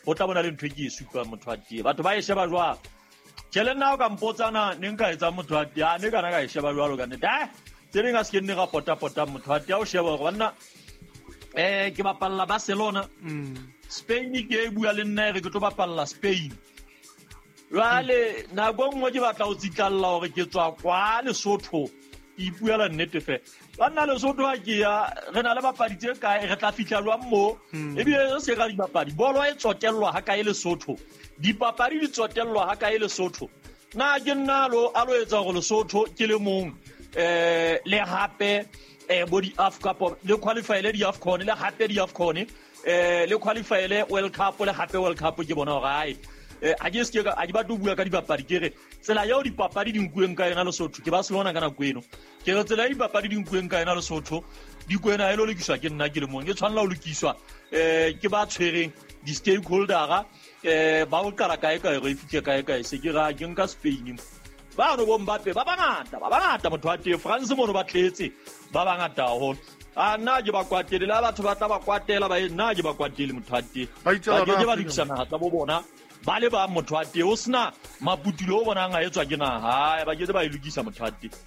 go tla bona le ntho ke e supa motho a tie batho ba e sheba jwa tshele nna o ka mpotsana ne nka etsa motho a tie a ne kana ka e sheba jwa lo kana da tsene ga se ke nne ga pota motho a tie o sheba go nna ke bapalla Barcelona Spain ke e bua le nna re ke tlo bapalla Spain Wale na go ngwe ke batla o tsitlalla hore ke tswa kwa Lesotho ke ipuela nnete fe bana Lesotho ha ke ya re na le bapadi tse kae re tla fihla lwa mo ebile se ga di bapadi bolo e tsotellwa ha kae Lesotho dipapadi di tsotellwa ha kae Lesotho na ke nna lo alo etsa go Lesotho ke le mong le hape body Africa le qualify le di AFCON le hape di AFCON le qualify le World Cup le hape World Cup ke bona gore ai a ke se a di ba bua ka dipapadi ke re tsela ya o dipapadi di nkueng ka ena Lesotho ke ba se lona kana kweno ke re tsela ya dipapadi di nkueng ka ena Lesotho di kwena e lo lekiswa ke nna ke le mong ke tshwanela o lekiswa ke ba tshwereng di stakeholder ba o kala kae go ifike kae se ke ga ke nka Spain ba no bo Mbappe ba bangata motho a tie France mo no ba tletse ba bangata ho nna ke ba kwatele la batho ba tla ba kwatela ba nna ke ba kwatele motho a tie ba ke ba dikisana tsa bo bona ba le ba motho a tie o sna maputilo o bona nga etswa ke na ha ba ke ba ilukisa motho a tie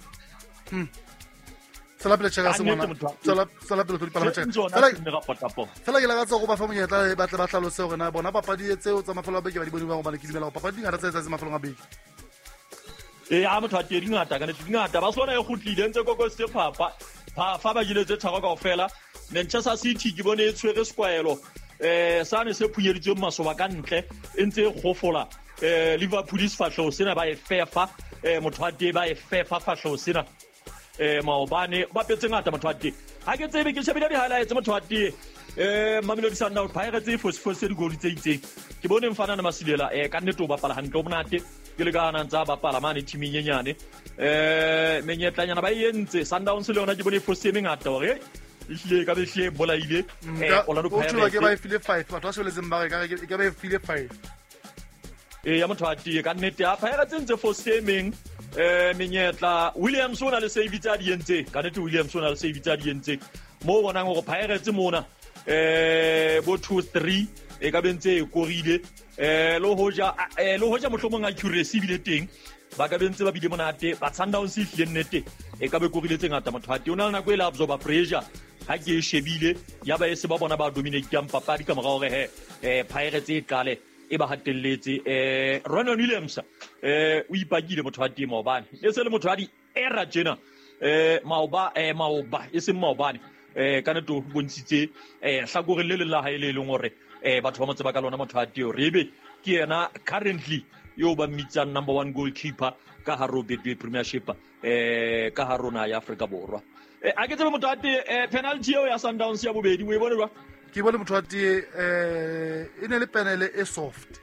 Sala pele tshega se mona sala pele tlo dipala tshega fela ke la ga tsa go ba fa monyetla ba tla ba tlhalose gore na bona papadi etseo tsa mafelo a beke ba di bone ba go bana ke dimela go papadi ngata tsa mafelo a beke a motho a tie dingata kana dingata ba sona e gotlile ntse go se papa fa ba diletse tshaka kaofela Manchester City ke bone e tshwere squaelo sane se phunyeditswe masoba ka ntle entse go fola Liverpool is fahlo sena ba e fefa motho a tie ba e fefa fahlo sena maobane ba petse ngata motho a tie ha ke tsebe ke shebile di highlights motho a tie Mamelodi Sundowns Pirates e fosfose di goli tse itseng ke bone mfana na Masilela ka nnete o bapala hantle o monate ke le kana ntsa bapala mane team nyenyane menyetlanyana ba yentse Sundowns le yona ke bone fosse mengata hore ile ka be hle bola ile Orlando Pirates ke ba file 5 batho ba se le Zimbabwe ka ba file 5 ya motho a tie ka nnete a Pirates ntse fosse meng menyetla Williams ona le save tsa di entse ka nnete Williams ona le save tsa di entse mo bona go Pirates mona bo 2-3 ka bentse e korile lo hoja mohlomong accuracy bile teng ba ka bentse ba bile monate ba Sundowns e hle nnete ka be korile tse ngata motho a tie ona na go ela absorb pressure ha ke shebile ya ba se ba bona ba dominate ka mpapadi ka morao re Pirates e qale e ba hatelletse Ronald Williams o ipakile motho a tie maobane e se le motho a di era jena maoba e se maobane kana to bontshitse hlakore le la haele le ngore batho ba motse ba ka lona motho a tie rebe ke yena currently yo ba mitsang number 1 goalkeeper ka haro Betway Premiership ka harona ya Africa Borwa a ke tsebe motho a tie penalty ya Sundowns ya bobedi o e bone ba ke bone motho a tie e ne le penele e soft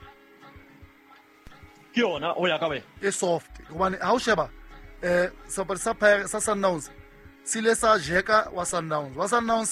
ke yona o ya ka be e soft gobane ha o sheba sa Sundowns sile sa jeka wa Sundowns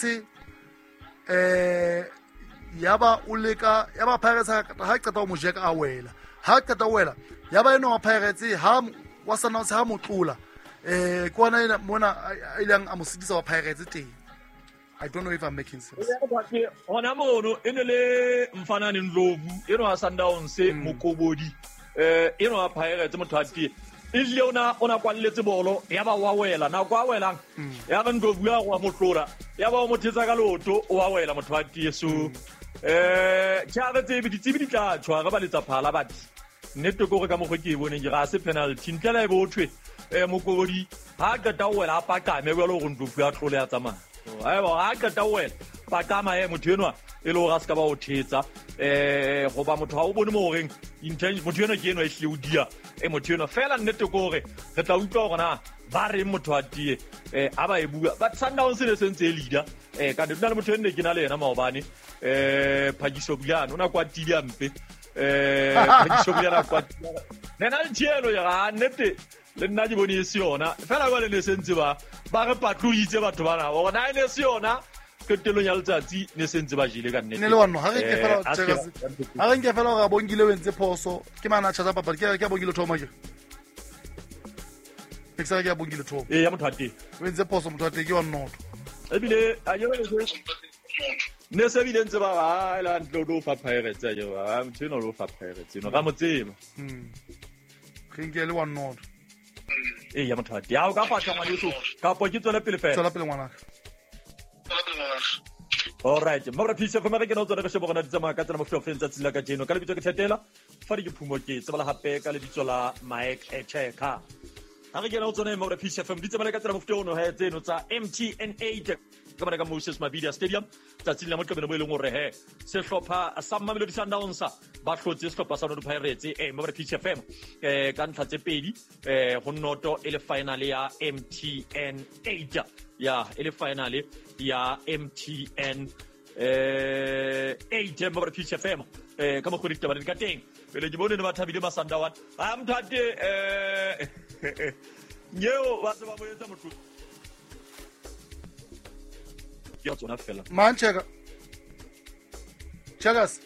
yaba uleka yaba Pirates ha qeta o mo jeka a wela ha qeta o wela yaba eno wa Pirates ha wa Sundowns ha motlula kwana ina mona ilang a mo sidisa wa Pirates teng I don't know if I'm making sense. Ona mono enele mfanani Ndlovu eno wa Sundowns mokobodi eno wa Pirates motho a tie ile ona kwalletse bolo ya ba wa wela na kwa welang ya ga Ndlovu ya go motlora ya ba mo thetsa ka loto wa wela motho a tie so tshaba tsebi di tla tshwa ga ba letsa phala batho nnete go re ka mogwe ke bone ke ga se penalty ntlela e bothwe mokobodi ha ka tawela pa ka me go go Ndlovu ya tlole ya tsamaya ha ba ka tawela pa ka ma motho enwa e le ga se ka ba o thetsa go ba motho ha o bone mo reng intention motho enwa ke enwa e hle o dia motho enwa fela nnete go re re tla utlwa gona ba re motho a tie a ba e bua but Sundowns le sentse e leader ka nna le motho enne ke na le yena maobane Phakiso Bulano ona kwa tile ampe Phakiso Bulano kwa nena le tielo ya ga nnete le nna di bone se yona fela ba le ne sentse ba re patloitse batho bana bona ene se yona ke telo ya letsatsi ne sentse ba jile ka nnete ne le wanno ha re ke fela ga bongile wentse phoso ke mana tsha papadi ke bongile thoma ke eksa ke bongile thoma ya motho a tie wentse phoso motho a tie ke wa nnotho ebile a yo ne se bidentse ba la ntlo do fa Pirates ya ba mthino lo fa Pirates no ga motsema ke le 1-0 ya mothati ya o ka kgwatla ngwana yeso ka po ke tswela pele fela tswela pele ngwana all right mabra phisa fa mara ke no tsona ka shebo gona ditsamaya ka tsena mofelo fentsa tsila ka jeno ka le bitso ke thetela fa di ke phumo ke tsebala hape ka le bitso la Mike Echeka ha re ke no tsona mabra phisa fa ditsamaya ka tsena mofelo no ha tseno tsa MTN8 ka mana ka Moses Mabhida Stadium tsatsing la motlobelo mo e leng hore he se hlopha sa Mamelodi Sundowns ba hlotse sehlopha sa Orlando Pirates mabra phisa FM ka ntlha tse pedi go noto e le final ya MTN8 ya ele final ya MTN 8 mabra phisa FM ka mo go ditaba di ka teng pele ke bone ne ba thabile masandawan a mthate nyeo ba se ba boetsa motho ya tsona fela man checkers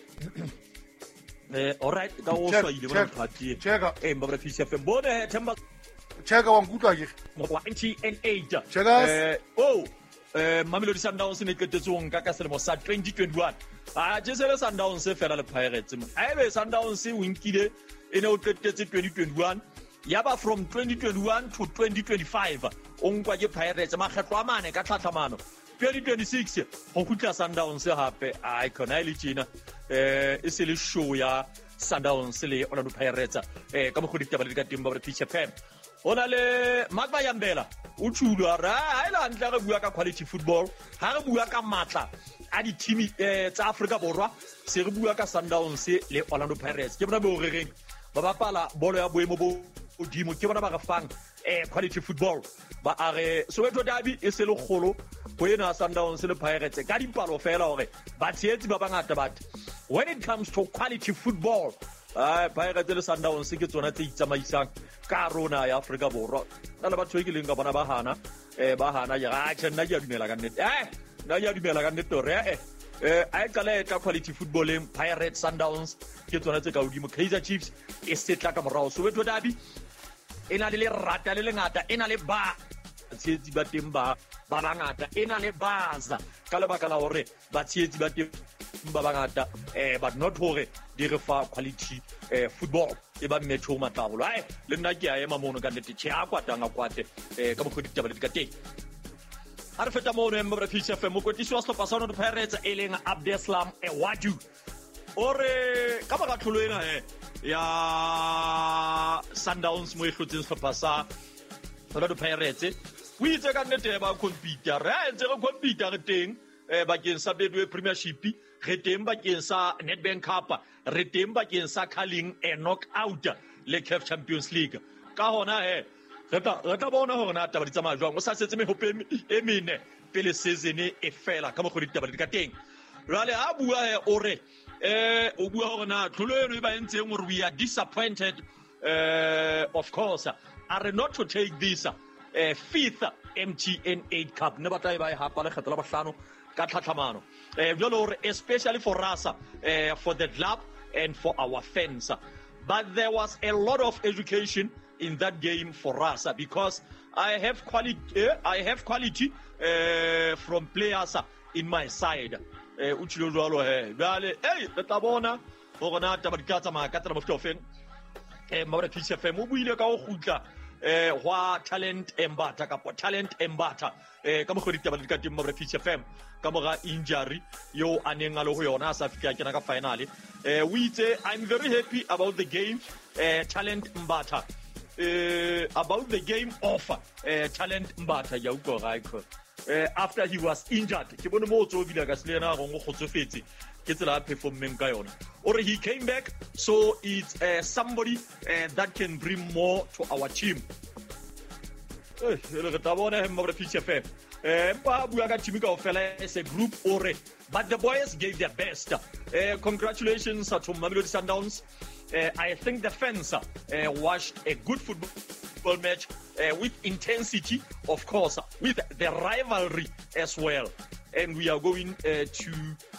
all right ka o swa ile ba mthate checker mabra phisa FM bone themba checker wa nkutwa ke mo wa MTN8 checkers Mamelodi Sundowns ne ketetsong ka selemo sa 2021 jesele Sundowns fela le Pirates a ebe Sundowns winkile ene o ketetse 2021 yaba from 2021 to 2025 onkwa ke Pirates makgetlo a mane ka tlhatlhamano 2026 go khutla Sundowns hape a ikona ile tjena e se le show ya Sundowns le Orlando Pirates ka mo go ditaba le ka timba ba Pitch FM ona le Magba Yambela o tshulwa ra ha ila ntla re bua ka quality football ha re bua ka matla a di team tsa Afrika Borwa se re bua ka Sundowns le Orlando Pirates ke bona bo rereng ba bapala bolo ya boemo bo odimo ke bona ba re fang quality football ba are Soweto derby e se le kgolo go ena Sundowns le Pirates ka dipalo fela hore ba tshetsi ba bangata bat when it comes to quality football Pirates le Sundowns ke tsona tse itsamaisang ka rona ya Afrika Borwa nna batho e ke leng ka bona ba hana ya nna ke a dumela ka nnete nna ya dumela ka nnete re a qala ka quality footballing Pirates Sundowns ke tsona tse ka udimo Kaizer Chiefs e setla ka morao Soweto derby ena le rata le ngata ena le ba tshetsi ba teng ba bangata ena le baza ka lebaka la hore ba tshetsi ba teng ba bangata but not hore di re fa quality football e ba metho matabolo le nna ke a ema mono ka nnete tjhe a kwatanga kwate ka bokgodi ditaba le ka teng a re feta mono mabra Pitch FM mokotisi wa sehlopha sa Orlando Pirates e leng Abdeslam Ewadu ore ka baka tlholo ena ya Sundowns mo e hlotseng sehlopha sa Orlando Pirates o itse ka nnete ba compete re ntse re compete re teng bakeng sa Betway Premiership re teng bakeng sa Nedbank Cup re teng bakeng sa Carling knockout le CAF Champions League ka hona re tla bona hore na taba di tsamaya jwang o sa setse mehope e mene pele season e fela ka mogodi taba di ka teng jwale a bua ore o bua hore na tlholo eno e ba entseng hore we are disappointed of course are not to take this fifth MTN8 Cup ne batla e ba e hapa le kgetlo la bohlano ka tlhatlhamano jwale hore especially for us for the club and for our fans but there was a lot of education in that game for us because I have quality from players in my side utshilo jwalo jwale re tla bona hore na taba di ka tsamaya ka tsela mofofeng mabra Pitch FM o buile ka go gutla wa talent embata ka mogodi taba di ka teng mabra Pitch FM ka moga injury yo aneng a le go yona sa fika kena ka finale o itse I'm very happy about the game talent Mbata about the game offer talent Mbata ya uko raiko after he was injured ke bone mo tso bila ka selena go gotsofetse ke tsela a performing ka yona or he came back so it's somebody that can bring more to our team le ta bona mabra Pitch FM ba bua ka team ka ofela as a group ore but the boys gave their best congratulations to Mamelodi Sundowns I think the fans watched a good football match with intensity of course with the rivalry as well and we are going to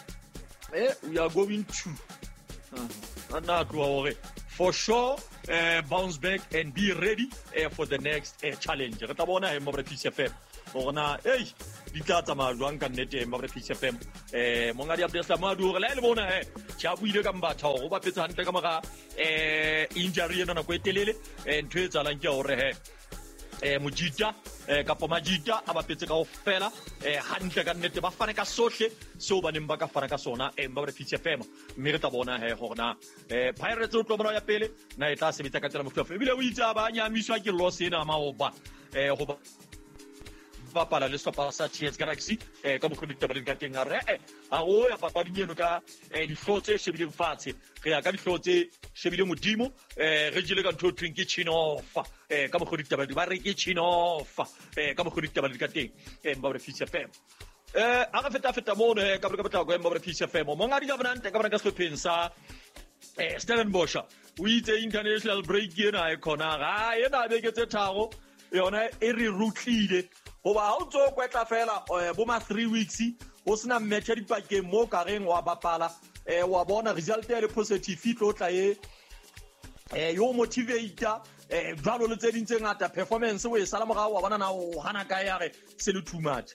for sure bounce back and be ready for the next challenge re tla bona mabra Pitch FM bona di tla tsamaya jwang ka nnete Mabele Peace FM monga di update mo adu le bona tja buile ka mbatha go ba petse hantle ka maga injury ena na go etelele ntho e tsalang ke hore Mojita kapo Majita a ba petse ka ofela hantle ka nnete ba fane ka sohle so ba neng ba ka fana ka sona Mabele Peace FM mme re tla bona hona Pirates o tlo bona ya pele na e tla sebetsa ka tsela mofuta ebile o itse ba nyamiswa ke loss ena maoba go ba pala le stopa sa Chiefs Galaxy ka bokgoni tabaleng ka teng a re a o ya papa dinyeno ka diflotse shebileng fatshe re ya ka diflotse shebile modimo re jile ka ntho twing ke chinofa ka bokgoni tabaleng ba re ke chinofa ka bokgoni tabaleng ka teng Mabele Peace FM a ga feta mo ne ka batla go Mabele Peace FM mo ngadi ka bana ka sepheng sa Stellenbosch o itse international break ena e khona ga ena be ke tse tharo yona e re rutlile go ba o tso kwetla fela bo ma 3 weeks o sena match di pakeng mo ka reng wa bapala wa bona result ya le positive tlo tla yo motivator jalo le tse dintse ngata performance o e sala moga wa bona na o hana ka ya re se le too much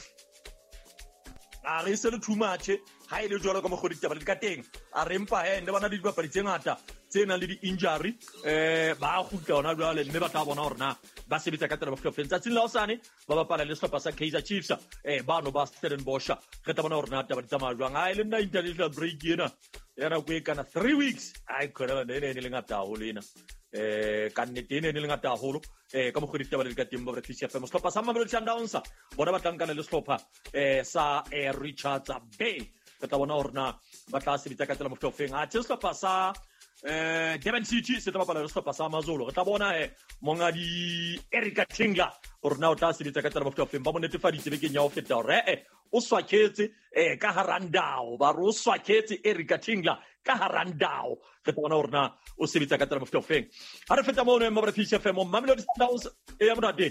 a re se le too much ha ile jwalo ka mogodi taba le ka teng a re mpa ne bana di dipapadi tse ngata tse nang le di injury ba gutla ona jwale mme ba tla bona hore na ba sebetsa ka tsela ba fofeng tsatsing la osane ba bapala le sehlopha sa Kaizer Chiefs bano ba Stellenbosch re tla bona hore na taba di tsamaya jwang a ile nna international break ena yana go kana 3 weeks ai khona ne le ngata ho lena ka nnete ne le ngata haholo ka mogodi taba le ka teng Mabele Peace FM sehlopha sa Mamelodi Sundowns bona ba tlankana le sehlopha sa Richards Bay re tla bona hore na ba tla sebetsa ka tsela mofofeng a sehlopha sa Durban City se tla bapala le sehlopha sa Amazulu re tla bona monga di Erica Tingler hore na o tla sebetsa ka tsela mofofeng ba mo netefaditse bekeng ya ho feta hore o swaketse ka harandao ba ro swaketse Erica Tingler ka harandao re tla bona hore na o sebetsa ka tsela mofofeng ha re feta mo Mabele Peace FM Mamelodi Sundowns ya monate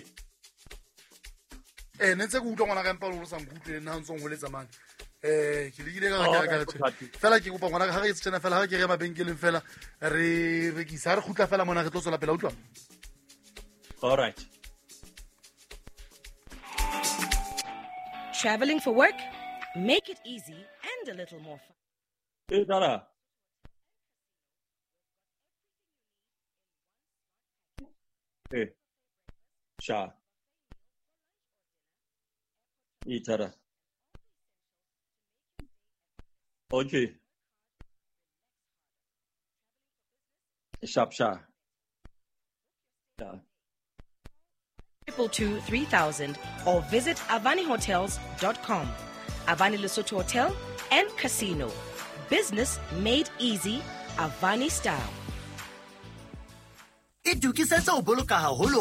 ne tse go utlwa ngwana ka empa lo sa nkutlwe nna ntsong go letsa mane ke le ka fela ke kopa ngwana ga re tsena fela ga ke re mabenkeleng fela re rekisa re khutla fela mona re tlo tsela pela utlwa all right traveling for work make it easy and a little more fun dara sha itara okay sharp yeah 222-3000 or visit avanihotels.com. Avani Lesotho Hotel and Casino. Business made easy, Avani style. Edukisetsa o boloka haholo.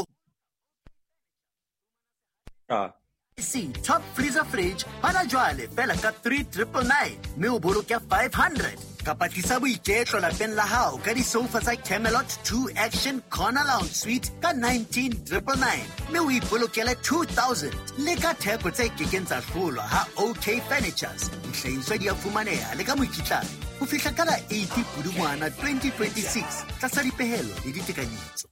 See, top freezer fridge hana jwale fela ka 3,999 mme o boloka 500 ka patlisa boiketlo lapeng la hao ka di-sofa tsa Camelot 2 Action Corner Lounge Suite ka 19,999 mme o ipolokele 2,000 le ka theko tse kekeng tsa hlolwa ha OK Furnitures dihlahiswa di a fumaneha le ka mokitlane ho fihla ka la 80 Pudungwana 2026 tlasa dipehelo le ditekanyetso.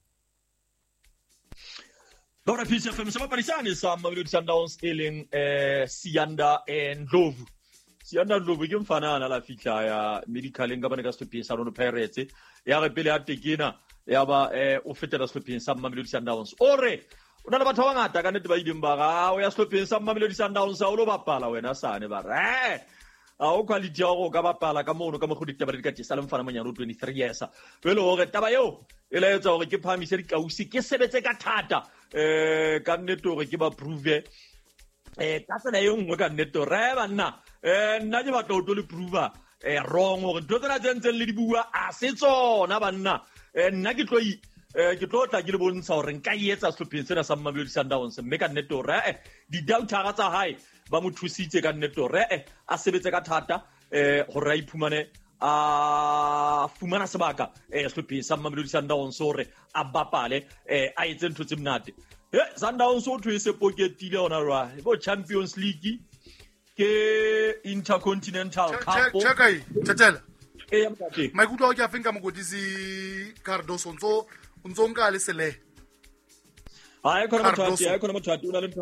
Mabele Peace FM se bapadisane sa Mamelodi Sundowns e leng Siyanda Ndlovu. Siyanda Ndlovu ke mfanana la fitla ya medical nga bana ka sehlopeng sa Orlando Pirates ya re pele ya tekena ya ba o fetela sehlopeng sa Mamelodi Sundowns ore o na le batho ba ngata ka nnete ba ideng ba ga o ya sehlopeng sa Mamelodi Sundowns a o lo bapala wena sane ba re a o quality ya go ka bapala ka mono ka mogodi taba le ka tsa le mfana manyano 23 years pele hore taba yo e la etsa hore ke phamise di kausi ke sebetse ka thata ka nnete hore ke ba prove ka tsela e nngwe ka nnete re banna nna ke batla o tlo le prove wrong hore ntho tsena tse ntseng le di bua a se tsona banna nna ke tlo tla ke le bontsha hore nka etsa sehlopheng sena sa Mamelodi Sundowns mme ka nnete hore di-doubtera tsa hae ba mo thusitse ka nnete hore a sebetse ka thata gore a iphumane a fumana sebaka sehlopheng sa Mamelodi Sundowns hore a bapale a etse ntho tse monate Sundowns o thwe se poketile ona jwa bo Champions League ke Intercontinental Cup chekai tetela maikutlo ke a fenka mokodisi Cardoso ntso nka le sele ha e khona motho una le ntho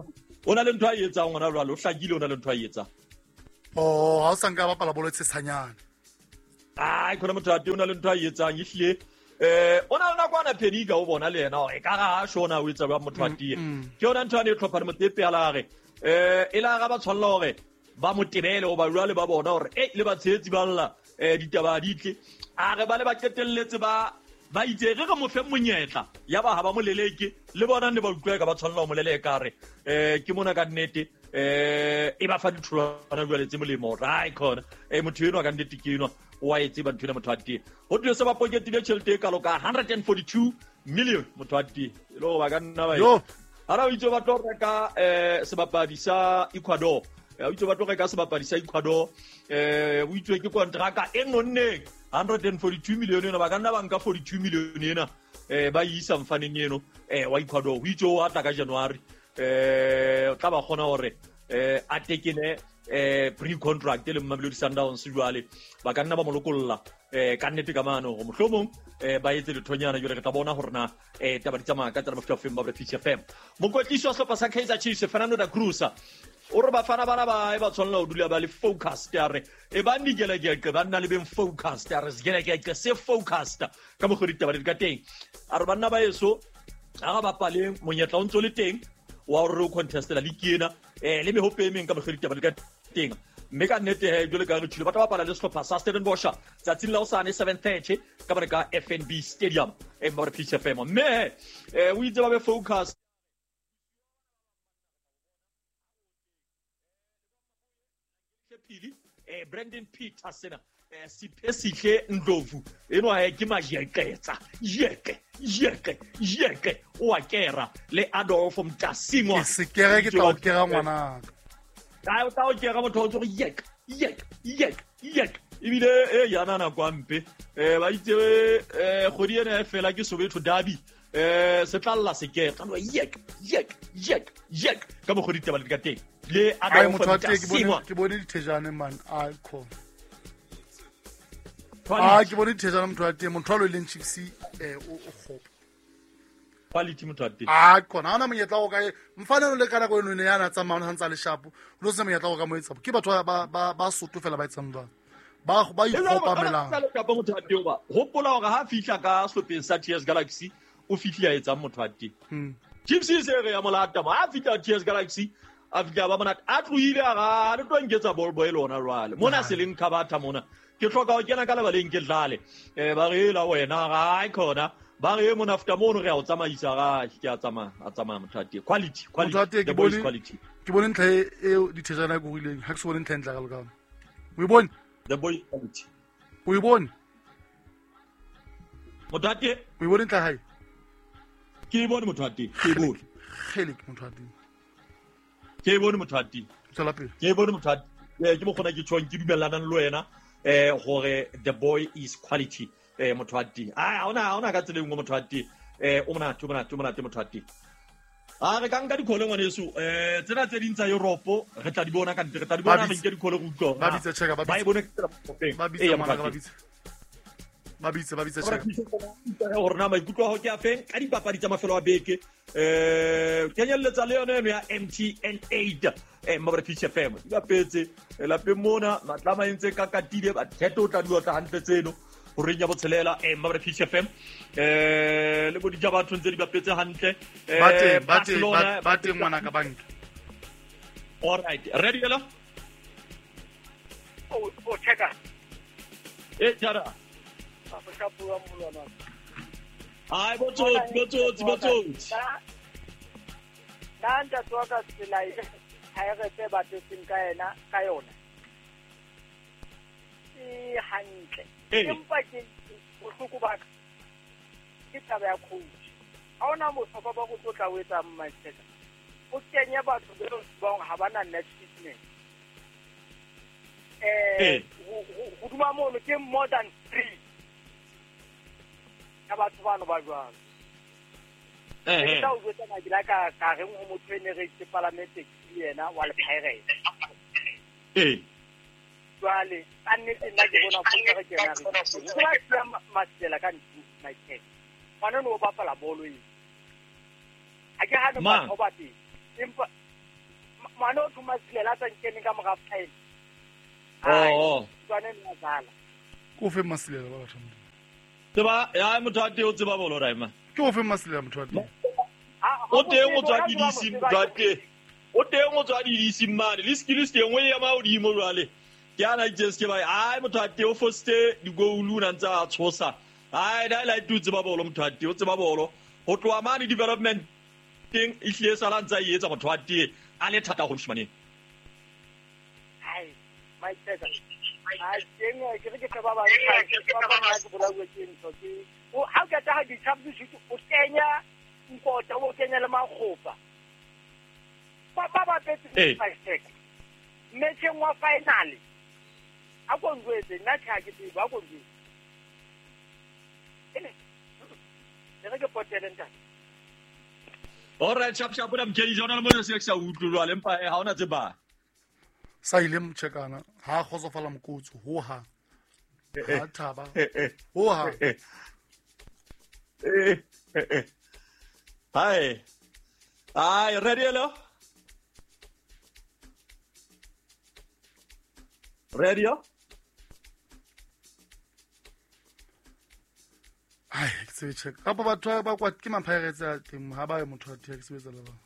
o na le ntho a etsang ngwana jwale o hlakile o na le ntho a etsang ha o sa nka bapala bolo e tshesanyane ai khona motho a te o na le ntho a etsang ehlile o na le nakwana Peniga o bona le yena e ka ga shona o etsa ba motho a tie ke yona ntho a ne e tlhopha le motepe ala gage e la ga ba tshwalla hore ba motebele o ba jwale ba bona hore le ba tshetsi ba lla ditaba ditle a re ba le ba ketelletse ba itse re mo fe monyetla ya ba ha ba moleleke le bona ne ba utlwa ka ba tshwalla o molele kare ke mona ka nnete e ba fa ditholwana jwale tse molemo ra khona motho eno ka nnete ke eno wa etse ba ntho motho a tie ho tlo se ba poketile tšhelete ka loka 142 million motho a tie lo ba ka nna ba ara o itse ba tlo reka sebapadi sa Ecuador o itse ba tlo reka sebapadi sa Ecuador o itse ke kontraka e nonneng 142 million ena ba ka nna ba nka 42 million ena ba isa mfaneng eno wa Ecuador o itse o ata ka January tla ba gona hore a tekene pre-contract le Mamelodi Sundowns jwale ba ka nna ba molokolla ka nnete ka mano go mohlomong ba etse lethonyana jwale re tla bona hore na taba di tsamaya ka tsela mafuta FM ba Fish FM mokwetliso wa sehlopha sa Kaizer Chiefs Fernando da Cruz o re bafana bana ba ba tshwanela o dula ba le focused ya re ba nnigeleke ba nna le beng focused ya re geleke se focused ka mo khodi taba di ka teng a re banna ba yeso a ga bapale monyetla o ntse le teng wa o re o contestela le kiena le me hope emeng ka mo khodi taba di ka teng mme ka nnete jole ka re tshile ba tla bapala le sehlopha sa Stellenbosch tsatsing la osane 7:30 ka bana ka FNB Stadium ba Fish FM mme o itse ba be focused Brandon Peterson sipesihle Ndlovu eno a ke majeketsa yeke o a kera le Adolf Mtasingwa se kere ke tla o kera ngwana ka o tla o kera motho o tso yek ibile yana na kwampe ba itse godi ene fela ke Soweto Derby se tlalla se ke ka no yek ka mo godi taba le ka teng le Adolf Mtasingwa ke bone dithejane man a kho ke bone dithejane motho a teng motho a lo leng Chiefs o khopa quality motho a teng kona ana monyetla go kae mfanelo le kana go eno ne yana tsamana hantsa le shapo lo se monyetla go ka mo etsa ke batho ba soto fela ba etsang ba ikgopa melang ka motho a teng ba hopola hore ha fihla ka sehlopeng sa TS Galaxy o fihla etsa motho a teng Chiefs se re ya molata ma a fihla TS Galaxy a fihla ba monate a tloile ga re tlo nketsa ball boy lona jwale mona se leng khabata mona ke hloka ho kena ka lebaleng ke dlale ba re la wena ga khona ba re mona after mono re a o tsamaisa ga ke a tsamaya motho a teng quality the boys quality ke bone ntlha e dithejana go rileng ha ke se bone ntlha ntla ka lekana o bone the boys quality o bone motho a teng o bone ntlha hae ke bone motho a teng ke bone khele ke motho a teng ke bone motho a teng tsela pele ke bone motho a ke mo khona ke tshwang ke dumellana le wena gore the boy is quality motho a teng ona ka tseleng go motho a teng o monate motho a teng re ka nka dikhole ngwaneso tsena tse dintsa Europe re tla di bona ka ntle re tla di bona re nke dikhole go utlwa ba bitse cheka ba e bone ba bitse cheka gore na maikutlo go ke a feng ka dipapadi tsa mafelo a beke kenyelletsa le yone ya MTN 8 Mabere Fish FM di bapetse lapeng mona matlama entse ka katile ba theto tla di otla hantle tseno go renya botshelela Mabere Fish FM le bo di ja batho ntse di bapetse hantle ba teng ngwana ka banka all right ready hello o cheka jara ka bua molwana ai botsotsi nanta tsoka tsela e ha re tse batho seng ka yona hantle empa ke bohloko ba ke taba ya coach ha ona motlhoko ba go tlotla o etsa mmatsheka o kenya batho ba ha bana net fitness go duma mono ke more than 3 ka batho bano ba jwang ka o botsa na dila ka re mo motho ene re tse parlamente ke yena wa le Pirates jwale a nnete nna ke bona go re kena re ya masela ka ntse my head bana no bapala bolo e a ke ha no ba teng empa ngwana o thoma silela sa nkene ka moga file tswane nna zala ko fe masilela ba batho tseba ya motho a teng o tseba bolo raima ke o fe masilela motho a teng o teng o tswa didisi motho a teng o teng o tswa didisi mane le skill se teng o ya ma o di mo jwale ke ana just ke ba ai motho a teng o foste di goal na ntsa a tshosa ai da la tu tseba bolo motho a teng o tseba bolo ho tloa mane development teng e hle sala ntsa e etsa motho a teng a le thata go shimane ai my teta ai teng ke re ke ba ba ke bola go ke ntse ke o ha ka ta di substitute o kenya nkota o kenya le makgopa ba petse five mecheng wa final a go ngwetse nna tha ke di ba go ngwetse ene ke potele nta alright chap bona mkeli jona le mo se sa utlwa le mpa ha ona tseba sa ile mchekana ha khosofala mkutsu ho ha ha thaba ho ha Hi ready hello radio ai ke se check apa batho ba kwa ke mamphaeretsa teng ha ba motho a taxi betsa le ba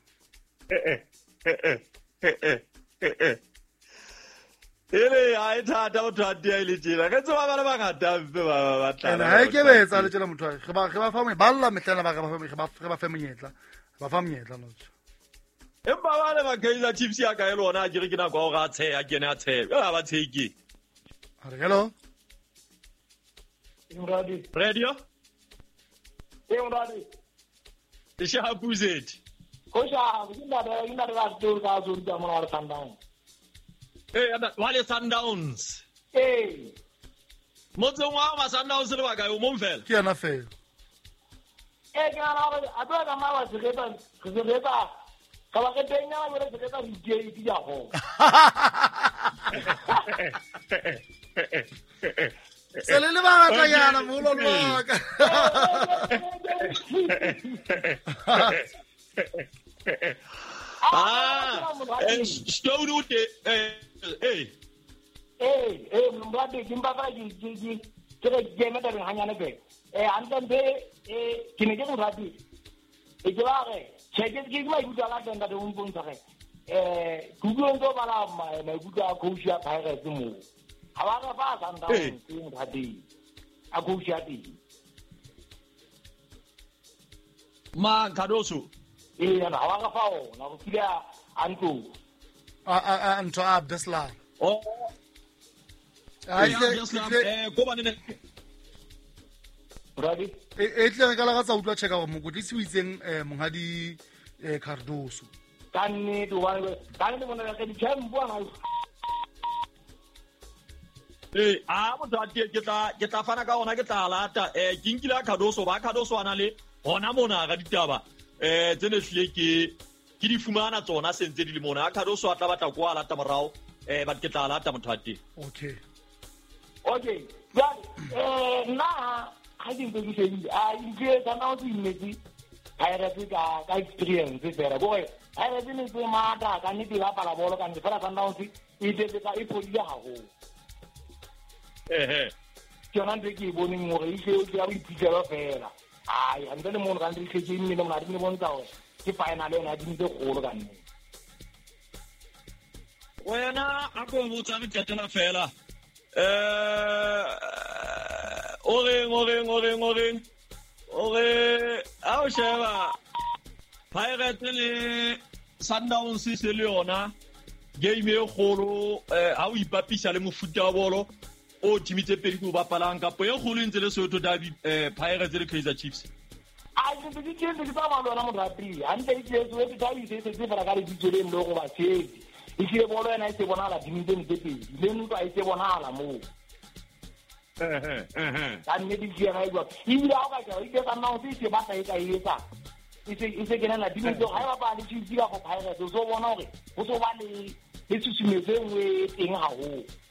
ele ai thata o thata ile tjela ke tswa ba le bangata mpe ba tla ha ke betsa le tjela motho ge ba fa mo balla metlana ba ba fa monyetla ba fa monyetla no empa ba le ba Kaizer Chiefs ya ka e lona a dire ke na go ga tshe a kene a tshe ba ba tsheki hello radio Radi Isha Buzet Kosha ina da to ka zo da mun war Sundowns ana wale Sundowns motse wa Sundowns le ba ka o monfela ke ana fe ke ana a ba ga ma wa se ke ba ka ba ke tenya ba re se ke ba di ya ho Sele le ba ga yana mo lo lo ka Stodu de mbadi kimba ba ji tere geme da hanya ne be andan be kine ke mbadi e jware chege ke ma yuda la denda de umbon tare kugo ndo bala ma guda ko sha phaira mo awaga ba sanda ke mbadi a ko sha di ma kadoso na awaga fao na go kila anto anto Abdeslam ko ba ne Radi e tle ka la ga tsa utlwa cheka go mokotlisi o itseng mongadi Cardoso kanne do wa kanne mo na ke di tshembo na mo tla ke tla fana ka ona ke tla lata ke nkile Cardoso ba Cardoso ana le hona mona ga ditaba tsene hle ke di fumana tsona sentse di le mona Cardoso a tla batla go ala ta morao ba ke tla lata motho a teng okay ya na ha di go di a nke kana o di medi ha era ka experience era boy era di ne ma da ka ni di la pala bolo ka ni fara kana o di ide ka ipodi ya ho ke ona ndi ke bone mo re ile o ya o ipitela fela ai ande le mo ga ndi ke ke mmino na di ne bonta o ke final ena di ntse golo ka nne wena a go mo tsa me tetela fela ore a o sheba Pirates le Sundowns se le yona game e golo a o ipapisa le mofuta wa bolo o timitse pedi go bapalang ka poe golo ntse le Soweto Derby Pirates le Kaizer Chiefs a di ke ba ba lona mo rapri ante ke Soweto Derby se fara ka di tsole mo go ba tshedi ke bolo ena se bona la dimite ntse pedi le ntwa e se bona la mo ne di ke ga go ira ga ga ike ka na o se ba ta e etsa ise ke na di ntse ga ba le tshidi ga go Pirates o so bona gore o so ba le tshusumetse ngwe teng ga go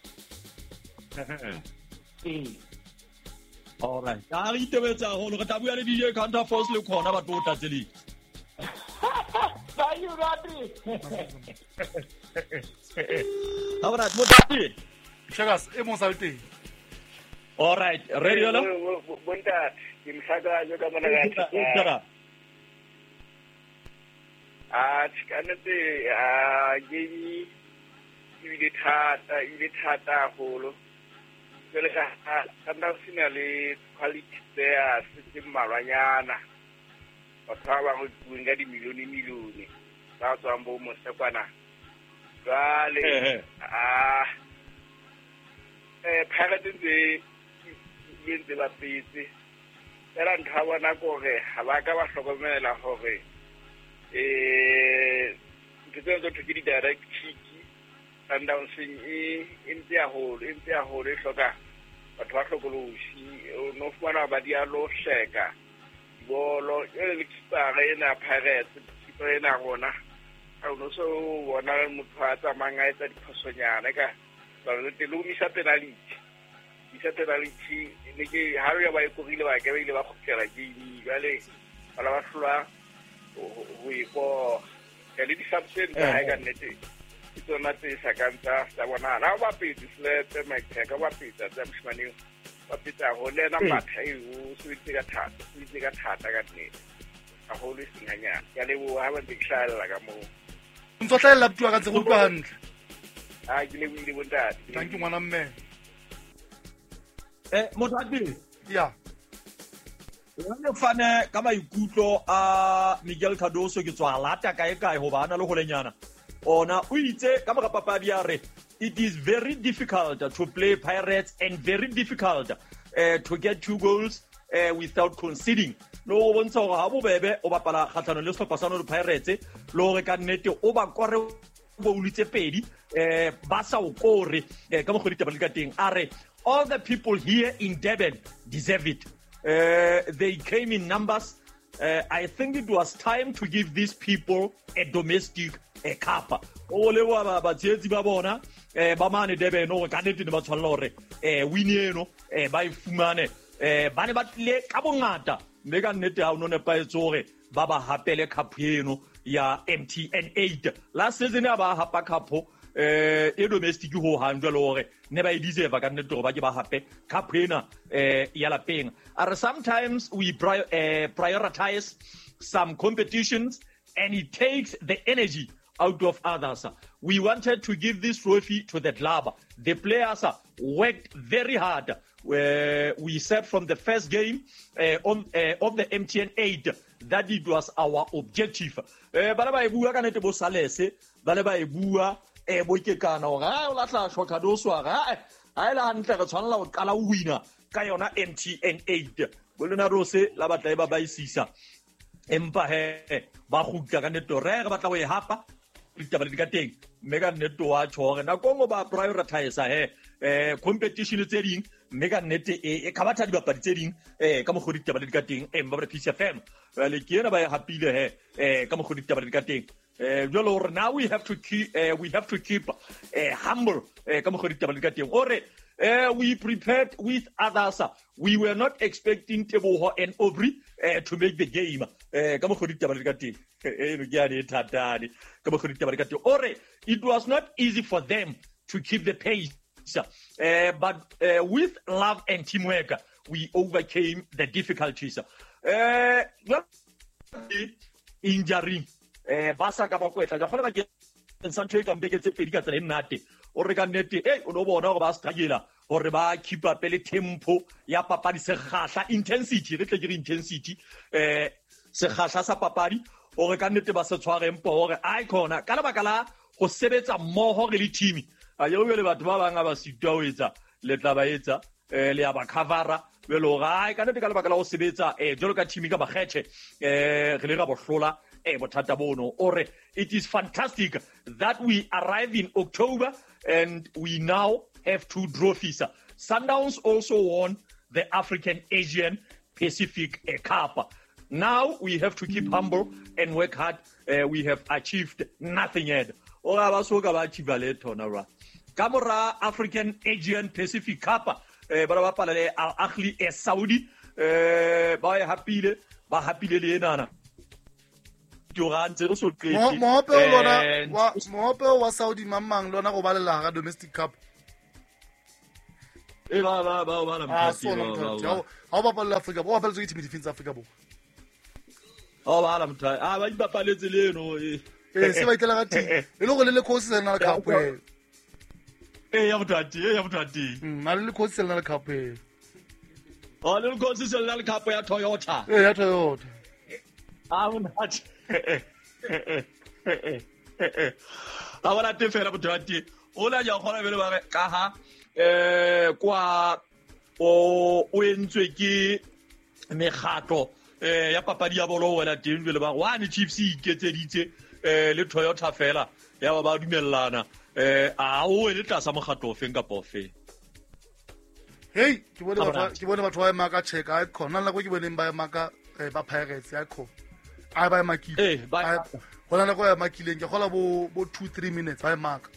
all right a re itebetsa go le go tabua le DJ Counter Force le khona ba tota tseli ba yo Alright, Mutati. Shakas, e mong sa le teng. Alright, radio lo. Bontate, ke mhlaka ka mona ka. Tshkanetse game ile thata holo. Jwale ka Sundowns na le quality there se mmalwanyana. Batho ba bangwe bueng ka dimilione ba tswang bo mose kwana. Jwale Pirates yentse ba petse. Era ntha bona gore ha ba ka ba hlokomela hore ke tsento ke di direct kick Sundowns intse ya holo hloka batho ba hlokolosi no fumana ba dia lo sheka bolo le kipara ena Pirates kipara ena gona a no so bona motho a tsamanga etsa diphosonyana ka ba le lumisa penalty ne ke ha re ba ikorile ba ke ile ba khutlela game gale bala ba hlwa ho iko ke le di substance ha ga nete tsona tse sa kanta sa bona na ba pedi slete ka ba pedi tsa mshmani ba pita ho le na mathe o switse ka thata ka nne a ho le singanya ya le bo ha ba dikshalla ka mo Ntsotlella btua ka tse go utlwa hantle. Ke le buile bontate. Thank you ngwana mme. Motati. Yeah. Re fane ka maikutlo a Miguel Cardoso ke tswa lata kae ho bana le go lenyana. Ona o itse ka mora papadi ya re it is very difficult to play Pirates and very difficult to get 2 goals without conceding. No bontsha go ha bobebe o bapala kgatlano le sehlopha sa no Pirates lo re ka nnete o ba kore bo ulitse pedi ba sa o kore ka mo kgwedi tabale ka teng are all the people here in Durban deserve it. They came in numbers. I think it was time to give these people a domestic cup. Ole wa ba tsetsi ba bona ba mane Durban o ka nnete ne ba tshwalla hore win eno ba ifumane ba ne ba tle ka bongata mme ka nnete ha o no ne pa etsore ba ba hapele cup eno ya MTN 8 last season ba hapa cup e domestic ho handle hore ne ba deserve ka nnete go ba ke ba hape cup ena ya lapeng are sometimes we prioritize some competitions and it takes the energy out of others. We wanted to give this trophy to the club. The players worked very hard. We said from the first game of the MTN 8 that it was our objective. Bana ba e bua ka nete bo Salese, bana ba e bua bo Ikekana o ga o la tla shoka do swa ga a ela hantle re tshwanela o kala o wina ka yona MTN 8. Bolena rose la batla e ba ba isisa. Empa ba gutla ka nete re batla go e hapa ditaba di ka teng mega nnete wa tshore na kongo ba prioritize competition tse ding mega nnete e ka batla dibapadi tse ding ka mo godi ditaba di ka teng ba re PCFM le ke ena ba ya hapile ka mo godi ditaba di ka teng jolo now we have to keep humble ka mo godi ditaba di ka teng ore we prepared with others. We were not expecting Teboho and Aubrey to make the game. It was not easy for them to keep the pace. But with love and teamwork, we overcame the difficulties. Injury. Basa ka bakwetla ga gona ke nsantse ka mbeketse pedi ka tsela nnate o re ka nnete o no bona go ba struggle gore ba keep up le tempo ya papadi se gahla intensity re tle ke intensity se gahla sa papadi o re ka nnete ba se tshware empo gore ai khona ka lebaka la go sebetsa mmoho re le team a yo le batho ba banga ba sitwa o etsa le tla ba etsa le ya ba covera be lo ga ka nnete ka lebaka la go sebetsa jolo ka team ka ba kgethe re le ga bohlola bothata bono ore it is fantastic that we arrive in October and we now have 2 trophies. Sundowns also won the African Asian Pacific Cup. Now we have to keep humble and work hard. We have achieved nothing yet. Ora ba so ka ba achieve le thona ra kamora African Asian Pacific Cup ba ba pala le Al Ahly Saudi ba happy le enana turantse re so mohopeo wa Saudi mamang lona go balela ga domestic cup ba ha o bapalla Afrika bo bapalla ke team defense Afrika bo ba la mthai ba ipapaletse leno se ba itlela ga team e le go le coach se na cup ya mthati na le coach se na cup le coach se na cup ya Toyota ya Toyota mthati bona te fela mthati o la ja gona bele ba ka ha kwa o entswe ke megato ya papadi ya bolo wena teng bele ba one Chiefs iketseditse le Toyota fela ya ba dumellana o le tla sa mogato ofeng ka pofe hey ke bone batho ba maka check a khona la go ke boneng ba maka ba Pirates ya kho a ba makile gona la go ya makileng ke gola bo 2-3 minutes ba maka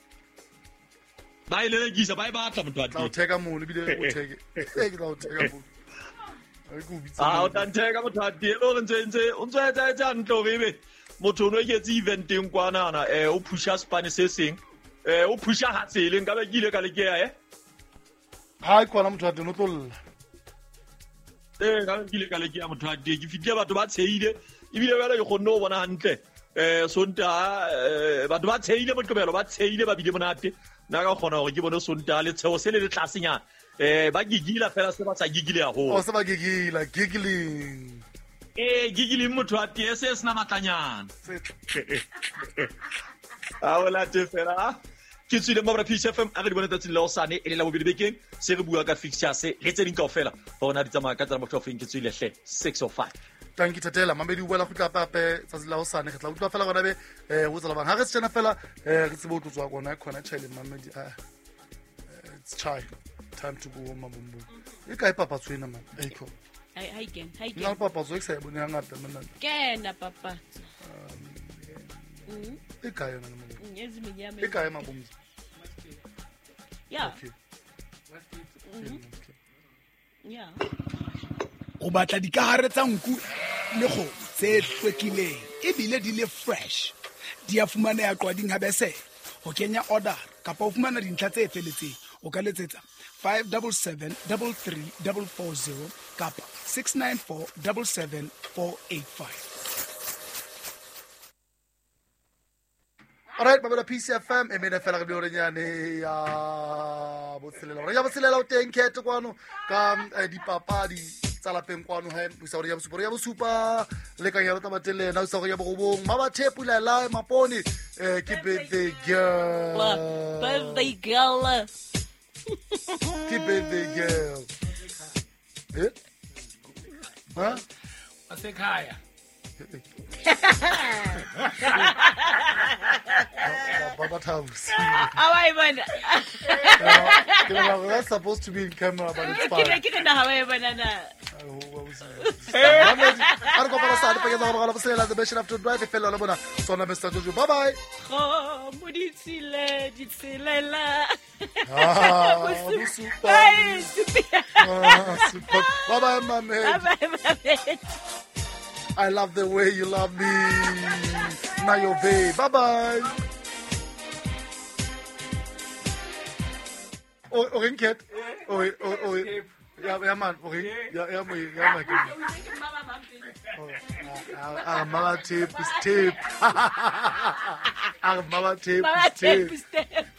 ba ile gisa ba batla motho a tla o theka mole bile o theke ke tla o theka mole o tanteka motho a tie o ntse o ntse ntlo rebe motho no iketse eventeng kwanana o pusha Spanish se seng o pusha ha tsele nka ba kile ka le ke ya ha ikona motho a teno tlolla ga kile ka le ke ya motho a tie ke fitlhe batho ba tsheile ibile ba le go nno bona hantle sonta batho ba tsheile motlobelo ba tsheile ba bile monate na ka gona gore ke bone sonta le tsheo se le tlasenyana ba gigila fela se ba sa gigile ya go o se ba gigila giggling giggling motho a tie se sna matlanyana wala te fela ke tsile mo bra PCFM a re di bona tsatsing le osane e le la bobedi bekeng se re bua ka fixtures le tse ding kaofela bona di tsamaya ka tsela motho ofeng ke tsile hle 605 tanki thatela mamedi o boela go tla pape tsa la osane re tla utlwa fela gona be go tsela bang ha re se tsena fela re tsebo o tlotswa gona khona chile mamedi it's time to go home mambo e kae papa tswena man eiko hi again na papa tswe se bone ngata mna kena papa e kae na mo eziminyame e kae mabomzi yeah okay yeah o batla dikahare tsa nku le go tse tlwekileng e bile di le fresh di a fumana ya qwading ha bese ho kenya order kapa o fumana dintlha tse feletseng o ka letsetsa 577 33440 kapa 694 77485. Alright, babela PCFM emene fela re biorenyane ya botshelela o teng khete kwano ka dipapadi tsa lapeng kwano ha busa ya bosupa le ka yalo tabatele na usa go ya bogobong ba ba thepula la mapone ke birthday girl ke birthday girl ha asekhaya Baba Thaus. That's supposed to be in camera, but it's fine. Bye-bye. Bye-bye, Mame. I love the way you love me. Now your babe. Bye-bye. Okay, cat. Yeah, man. Okay. Yeah, Mama tape is tape. Mama tape is tape.